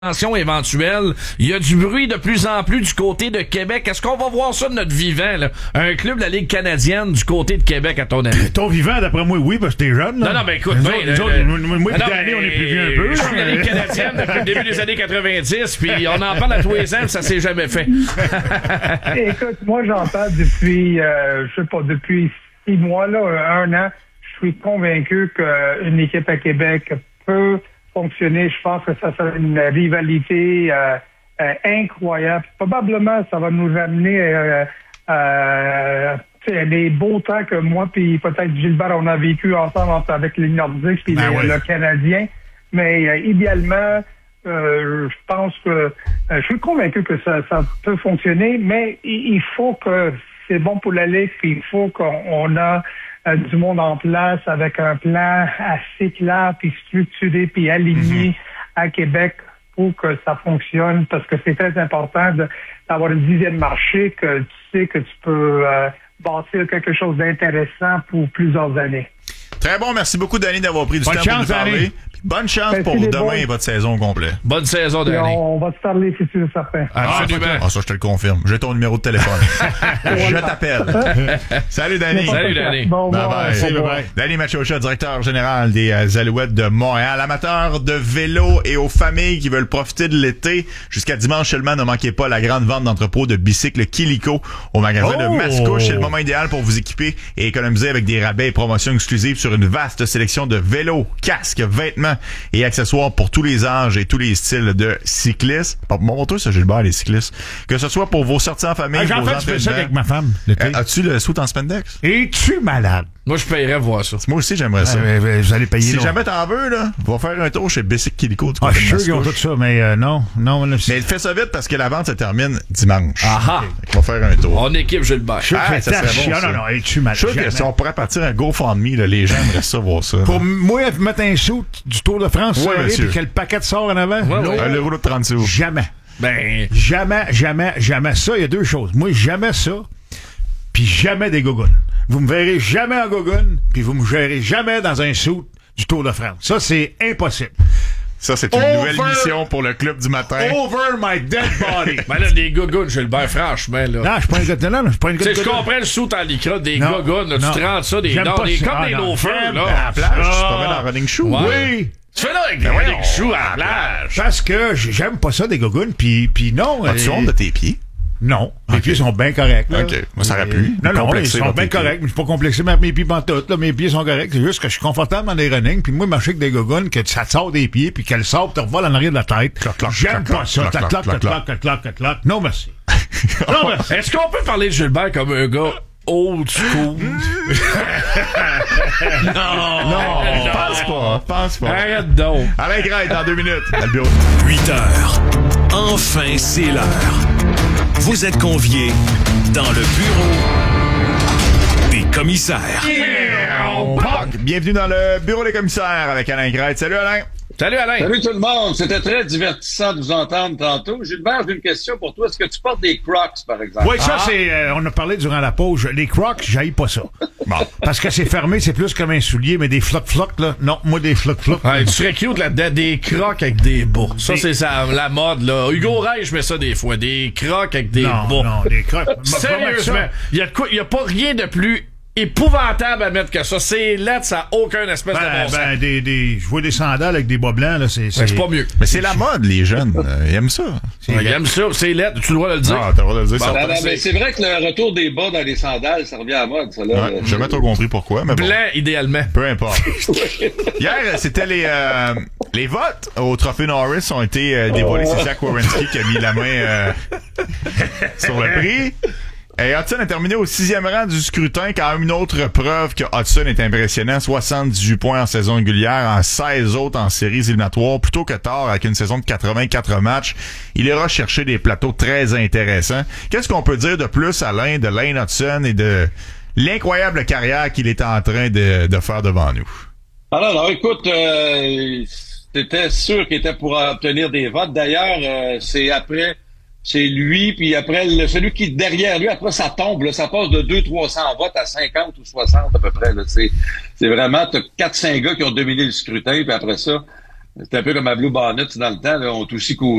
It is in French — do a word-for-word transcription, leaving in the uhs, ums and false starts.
Expansion éventuelle. Il y a du bruit de plus en plus du côté de Québec. Est-ce qu'on va voir ça de notre vivant, là? Un club de la Ligue canadienne du côté de Québec, à ton avis? Ton vivant, d'après moi, oui, parce que t'es jeune. Là. Non, non, ben écoute, nous ben, autres, le, nous autres, le, moi, moi non, pis Danny, on est plus vieux un peu. Je suis de la Ligue canadienne depuis le début des années quatre-vingt-dix, puis on en parle à tous les ans, ça s'est jamais fait. Écoute, moi, j'entends depuis, euh, je sais pas, depuis six mois, là, un an, je suis convaincu qu'une équipe à Québec peut fonctionner. Je pense que ça sera une rivalité euh, euh, incroyable. Probablement, ça va nous amener euh, euh, les beaux temps que moi puis peut-être Gilbert, on a vécu ensemble avec les Nordiques puis ben les, oui. le Canadien. Mais euh, idéalement, euh, je pense que euh, je suis convaincu que ça, ça peut fonctionner, mais il, il faut que c'est bon pour la Ligue, puis il faut qu'on on a euh, du monde en place avec un plan assez clair, puis structuré, puis aligné mm-hmm. à Québec pour que ça fonctionne, parce que c'est très important de, d'avoir une dixième marché que tu sais que tu peux euh, bâtir quelque chose d'intéressant pour plusieurs années. Très bon, merci beaucoup, Danny, d'avoir pris du bonne temps chance, pour nous parler. Danny. Puis bonne chance Merci pour les demain boys. et votre saison au complet. Bonne saison, Et Danny. on, on va se parler, c'est sûr et certain. Absolument. Ah, ça, je te le confirme. J'ai ton numéro de téléphone. Je t'appelle. Salut, Danny. Salut, Danny. Bon, Bye bon, bye. bon, Bye bon. bye. Danny Machocha, directeur général des euh, Alouettes de Montréal. Amateur de vélo et aux familles qui veulent profiter de l'été. Jusqu'à dimanche seulement, ne manquez pas la grande vente d'entrepôt de bicycles Kilico au magasin Oh! de Mascouche. C'est le moment idéal pour vous équiper et économiser avec des rabais et promotions exclusives sur une vaste sélection de vélos, casques, vêtements et accessoires pour tous les âges et tous les styles de cyclistes. Montre-toi ça, Gilbert, les cyclistes. Que ce soit pour vos sorties en famille, Hey, j'en vos fais, tu fais ça entraînements. avec ma femme, l'été. Euh, As-tu le sous en spandex? Es-tu malade? Moi, je paierais voir ça. Moi aussi, j'aimerais ça. Euh, euh, vous allez payer. Si non. jamais t'en veux, là, va faire un tour chez Bicycle Kilico. Ah, je suis sûr qu'ils ont tout ça, mais euh, non, non. Là, Mais fais ça vite parce que la vente se termine dimanche. Aha. On va faire un tour. On équipe Gilbert. Je suis sûr Ah, que ça serait bon, non, ça. non, non, es-tu malade? Je suis sûr que Jamais. si on pourrait partir un GoFundMe, là, les gens aimeraient ça voir ça. Pour moi, mettre un sou du Tour de France Oui, serré monsieur. puis que le paquet sort en avant? Ouais, non. ouais. Un euro de trente sous. Jamais. Ben, Jamais, jamais, jamais. Ça, il y a deux choses. Moi, jamais ça, puis jamais des gogoons. Vous me verrez jamais en gogoon, puis vous me verrez jamais dans un sou du Tour de France. Ça, c'est impossible. Ça, c'est une Over- nouvelle mission pour le club du matin. Over my dead body. ben là, des gogoons, Gilbert, franchement, là. Non, je suis pas un gars de non, je suis pas un gars Tu sais, de je gogoon. comprends le sou en lycra, des Non, gogoons, là, non. tu te rends ça, des, J'aime non, pas des ça. comme Ah, des non. loafers, J'aime là. À la plage, tu te Ah. promènes en running shoe. Ouais. Oui. Tu fais là avec des Ben running voyons. shoes à la plage. Parce que j'aime pas ça des gogoons, puis puis non. As-tu euh, honte de tes pieds? Non, mes Ok. pieds sont bien corrects. Là. OK. Moi, ça aurait pu. Non, non, ils Complexé sont dans bien tes pieds. corrects. Mais je suis pas complexé avec mes pieds pantoutes. Là, mes pieds sont corrects. C'est juste que je suis confortable dans des running. Puis moi, marcher avec des gogoons, que ça te sort des pieds, puis qu'elle sort, te revole en arrière de la tête. Clac, clac, J'aime clac, pas clac, ça. clac, Clac, clac, clac, clac, clac, clac, clac, clac. Non, merci. Non, merci. Est-ce qu'on peut parler de Gilbert comme un gars old school? non, Non, pense pas. Pense pas. Arrête donc. Alain Grey, dans deux minutes. Dans le bureau. huit heures. Enfin, c'est l'heure. Vous êtes conviés dans le bureau des commissaires. Bienvenue dans le bureau des commissaires avec Alain Grey. Salut, Alain. Salut, Alain. Salut tout le monde, c'était très divertissant de vous entendre tantôt. Gilbert, j'ai une question pour toi. Est-ce que tu portes des Crocs, par exemple? Oui, ça, c'est, euh, on a parlé durant la pause. Les Crocs, j'haïs pas ça. Bon. Parce que c'est fermé, c'est plus comme un soulier, mais des floc-floc, là. Non, moi, des floc-floc. Ouais, tu serais cute là-dedans, des crocs avec des bas. Ça, Des- c'est ça, la mode, là. Hugo Reich met ça des fois, des crocs avec des non, bas. non, des Crocs. Sérieusement, il y a de quoi, il y a pas rien de plus épouvantable à mettre que ça. C'est laid, ça a aucun espèce de Ben, bon sens. ben, des, des, je vois des sandales avec des bas blancs, là, c'est, Ben, c'est pas mieux. Mais c'est la mode, les jeunes. Euh, ils aiment ça. Ouais, j'aime ça, c'est laid, tu dois le dire. Ah, t'as le droit de le dire. Bon, ça. Non, non, c'est- mais c'est vrai que le retour des bas dans les sandales, ça revient à la mode, ça, là. Ouais, j'ai jamais trop compris pourquoi, mais bon. Blanc, idéalement. Peu importe. Hier, c'était les euh, les votes au Trophée Norris ont été euh, dévoilés. C'est Zach Werenski qui a mis la main euh, sur le prix. Et Hudson a terminé au sixième rang du scrutin, quand même une autre preuve que Hudson est impressionnant. soixante-dix-huit points en saison régulière, en seize autres en séries éliminatoires. Plutôt que tard, avec une saison de quatre-vingt-quatre matchs, il ira chercher des plateaux très intéressants. Qu'est-ce qu'on peut dire de plus, Alain, de Lane Hudson et de l'incroyable carrière qu'il est en train de, de faire devant nous? Alors, alors écoute, euh, c'était sûr qu'il était pour obtenir des votes. D'ailleurs, euh, c'est après... C'est lui, puis après, le, celui qui est derrière lui, après, ça tombe, là, ça passe de deux cents trois cents votes à cinquante ou soixante à peu près. Là, c'est, c'est vraiment, t'as quatre cinq gars qui ont dominé le scrutin, puis après ça, C'est un peu comme à Blue Bonnet dans le temps, là, on est aussi couru.